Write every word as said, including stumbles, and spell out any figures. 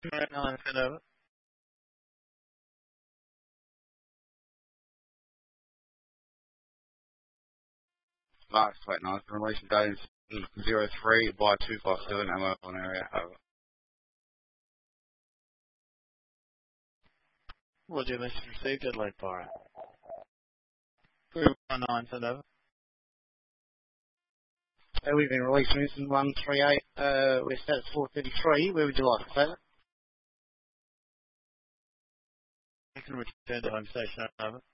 nine, send over. Mark Flight nine, relation data zero three by two five seven, ammo on area, over. Roger, message received, Adelaide Fire. three one nine, send over. Uh, we've been released from Instant one three eight, uh, we're status four thirty-three, where would you like to play that? You can return to home station, over.